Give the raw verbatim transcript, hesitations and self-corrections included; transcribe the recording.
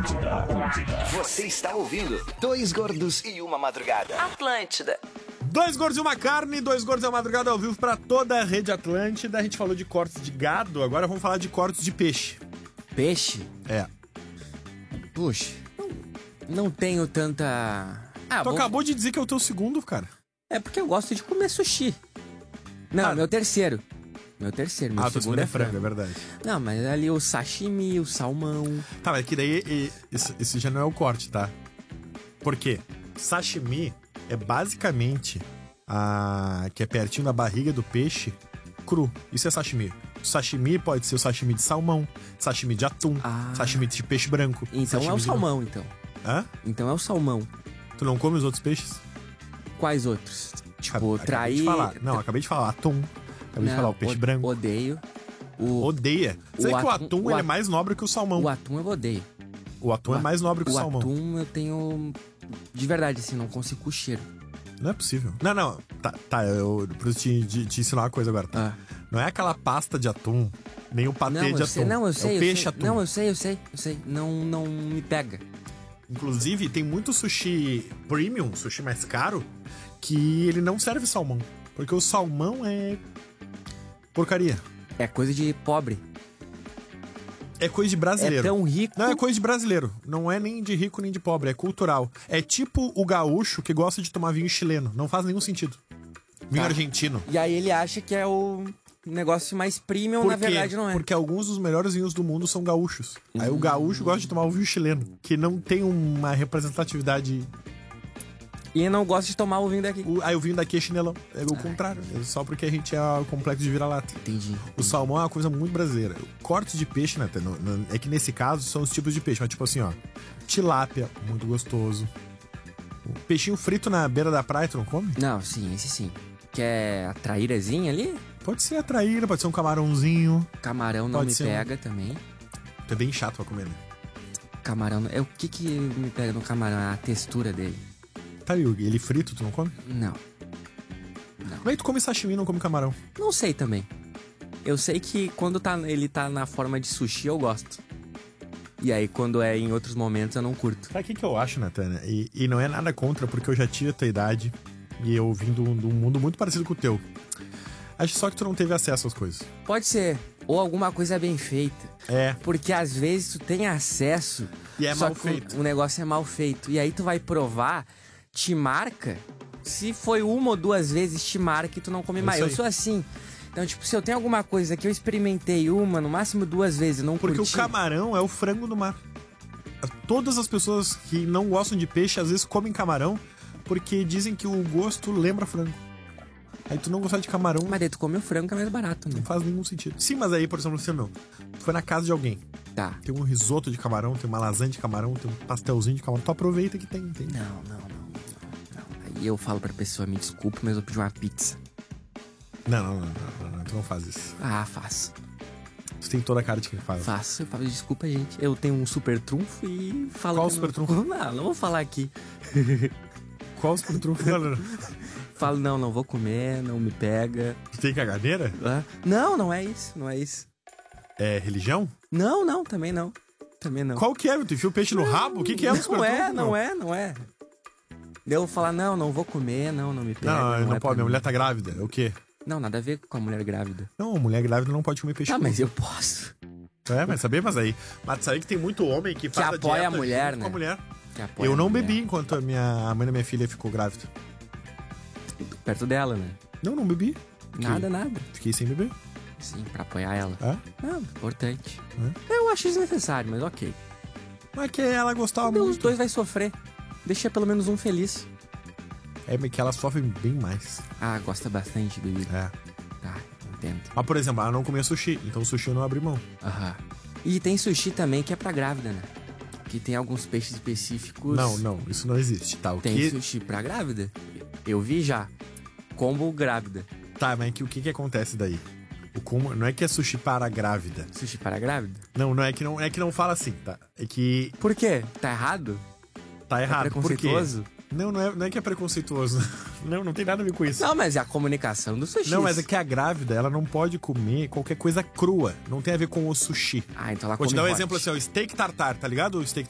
Atlântida, Atlântida. Você está ouvindo Dois Gordos e Uma Madrugada. Atlântida. Dois gordos e uma carne, dois gordos e uma madrugada ao vivo pra toda a rede Atlântida. A gente falou de cortes de gado, agora vamos falar de cortes de peixe. Peixe? É. Puxa, não, não tenho tanta... Ah, tu bom... acabou de dizer que é o teu segundo, cara. É porque eu gosto de comer sushi. Não, Ah. meu terceiro. Meu terceiro, meu Ah, teu segundo segundo é é frango, frango. é verdade. Não, mas ali o sashimi, o salmão... Tá, mas que daí e, esse, esse já não é o corte, tá? Por quê? Sashimi é basicamente a que é pertinho da barriga do peixe cru. Isso é sashimi. O sashimi pode ser o sashimi de salmão, sashimi de atum, Ah. sashimi de peixe branco. Então sashimi é o de- salmão, então. Hã? Então é o salmão. Tu não come os outros peixes? Quais outros? Tipo, Acabei trair... de falar. Não, acabei de falar atum. Acabei de Não, falar o peixe o- branco. Odeio. O, Odeia. o Sabe que o atum- atum o ele é atum- mais nobre que o salmão. o atum eu odeio. O atum é a- mais nobre que o, o salmão. atum eu tenho... De verdade, assim, não consigo com o cheiro. Não é possível. Não, não. Tá, tá eu preciso te, te, te ensinar uma coisa agora. Tá? Ah. Não é aquela pasta de atum, nem o patê Não, de eu atum. sei, não, eu sei. É o eu peixe sei. atum. Não, eu sei, eu sei, eu sei. Não, não me pega. Inclusive, tem muito sushi premium, sushi mais caro, que ele não serve salmão. Porque o salmão é porcaria. É coisa de pobre. É coisa de brasileiro. É tão rico. Não, é coisa de brasileiro. Não é nem de rico nem de pobre, é cultural. É tipo o gaúcho que gosta de tomar vinho chileno. Não faz nenhum sentido. Vinho Tá. argentino. E aí ele acha que é o negócio mais premium, Por na quê? verdade não é. Porque alguns dos melhores vinhos do mundo são gaúchos. Aí o gaúcho gosta de tomar o vinho chileno, que não tem uma representatividade. E não gosta de tomar o vinho daqui. O- aí o vinho daqui é chinelão. É o contrário. É só porque a gente é o complexo de vira-lata. Entendi. O salmão é uma coisa muito brasileira. Cortes de peixe, né? no- no- É que nesse caso são os tipos de peixe. Mas tipo assim, ó. Tilápia, muito gostoso. O peixinho frito na beira da praia, tu não come? Não, sim, esse sim. Quer a traírazinha ali? Pode ser a traíra, pode ser um camarãozinho. Camarão não Pode me ser um- pega também. Tu é bem chato pra comer, né? Camarão... não- É o que que me pega no camarão? A textura dele. Tá, e o- ele frito, tu não come? Não. Como é que tu come sashimi e não come camarão? Não sei também. Eu sei que quando tá, ele tá na forma de sushi, eu gosto. E aí, quando é em outros momentos, eu não curto. Sabe o que, que eu acho, Natana? E, e não é nada contra, porque eu já tive a tua idade e eu vim de um, de um mundo muito parecido com o teu. Acho só que tu não teve acesso às coisas. Pode ser. Ou alguma coisa bem feita. É. Porque às vezes tu tem acesso... E é só mal que feito. O negócio é mal feito. E aí tu vai provar, te marca. Se foi uma ou duas vezes, te marca e tu não come É mais. isso Eu aí. sou assim. Então, tipo, se eu tenho alguma coisa que eu experimentei uma, no máximo duas vezes, não Porque curti... o camarão é o frango do mar. Todas as pessoas que não gostam de peixe, às vezes comem camarão, porque dizem que o gosto lembra frango. Aí tu não gostar de camarão, Mas daí tu come o frango que é mais barato, né? não faz nenhum sentido. Sim, mas aí, por exemplo, você não. Tu foi na casa de alguém, Tá. tem um risoto de camarão, tem uma lasanha de camarão, tem um pastelzinho de camarão, tu aproveita que tem, entende? Não, não, não, não, não. Aí eu falo pra pessoa, me desculpa, mas eu pedi uma pizza. Não, não, não, não, não, tu não faz isso. Ah, faço. Tu tem toda a cara de quem faz. Faço. Eu falo, desculpa, gente. Eu tenho um super trunfo e falo... Qual que super não... trunfo? Não, não vou falar aqui. Qual os trunfos, galera? Falo, não, não vou comer, não me pega. Tu tem caganeira? Ah, não, não é isso, não é isso. É religião? Não, não, também não. Também não. Qual que é? Tu enfia o peixe no rabo? O que que é o super Não é, trunfo, não meu? é, não é. Eu vou falar, não, não vou comer, não, não me pega. Não, não, é pode. pra Minha mim. mulher tá grávida. É o quê? Não, nada a ver com a mulher grávida. Não, mulher grávida não pode comer peixe Tá, cru. mas eu posso. É, mas saber, mas aí. Mas sabe que tem muito homem que faz apoia dieta a mulher, junto né? com a mulher. Que apoia Eu a não mulher. bebi enquanto a, minha, a mãe da minha filha ficou grávida. Perto dela, né? Não, não bebi. Nada, nada. Fiquei sem beber. Sim, pra apoiar ela. É? Não, importante. É? Eu acho desnecessário, mas ok. Mas que ela gostava Os muito. dois vai sofrer. Deixa pelo menos um feliz. É que ela sofre bem mais. Ah, gosta bastante do Igor. É. Tá, entendo. Mas, por exemplo, ela não comia sushi. Então sushi eu não abri mão. Aham. E tem sushi também que é pra grávida, né? Que tem alguns peixes específicos. Não, não. Isso não existe, tá? O Tem que... sushi pra grávida? Eu vi já. Combo grávida. Tá, mas que, o que que acontece daí? O como... Não é que é sushi para grávida. Sushi para grávida? Não, não é que não, é que não fala assim, tá? É que Por quê? Tá errado? tá errado. Por quê? preconceituoso? Não, não é, não é que é preconceituoso. Não, não tem nada a ver com isso. Não, mas é a comunicação do sushi. Não, mas é que a grávida, ela não pode comer qualquer coisa crua. Não tem a ver com o sushi. Ah, então ela Vou come te dar um hot. exemplo assim, ó, o steak tartar, tá ligado? O steak